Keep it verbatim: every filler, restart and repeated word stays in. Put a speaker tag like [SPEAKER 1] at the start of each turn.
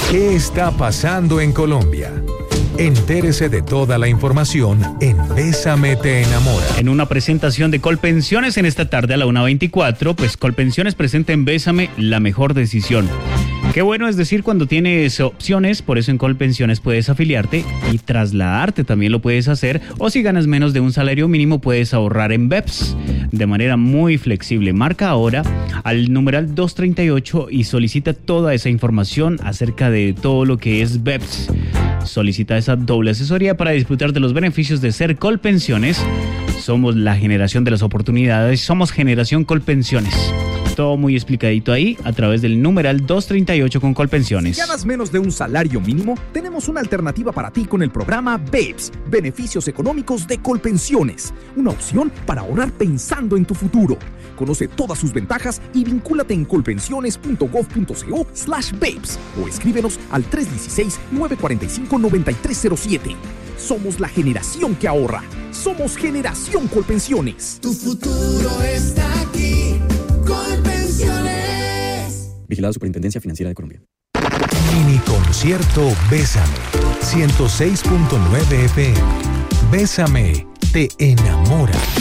[SPEAKER 1] ¿Qué está pasando en Colombia? Entérese de toda la información en Bésame te enamora.
[SPEAKER 2] En una presentación de Colpensiones en esta tarde a la una veinticuatro, pues Colpensiones presenta en Bésame la mejor decisión. Qué bueno es decir cuando tienes opciones, por eso en Colpensiones puedes afiliarte y trasladarte también lo puedes hacer, o si ganas menos de un salario mínimo puedes ahorrar en B E P S de manera muy flexible. Marca ahora al numeral doscientos treinta y ocho y solicita toda esa información acerca de todo lo que es B E P S. Solicita esa doble asesoría para disfrutar de los beneficios de ser Colpensiones. Somos la generación de las oportunidades, somos Generación Colpensiones. Todo muy explicadito ahí a través del numeral doscientos treinta y ocho con Colpensiones.
[SPEAKER 3] Si ganas menos de un salario mínimo, tenemos una alternativa para ti con el programa B E P S, Beneficios Económicos de Colpensiones. Una opción para ahorrar pensando en tu futuro. Conoce todas sus ventajas y vincúlate en colpensiones.gov.co slash B E P S o escríbenos al tres uno seis, nueve cuatro cinco, nueve tres cero siete. Somos la generación que ahorra. Somos Generación Colpensiones.
[SPEAKER 4] Tu futuro está aquí. Colpensiones.
[SPEAKER 5] Vigilado Superintendencia Financiera de Colombia.
[SPEAKER 1] Mini concierto Bésame, ciento seis punto nueve F M. Bésame te enamora.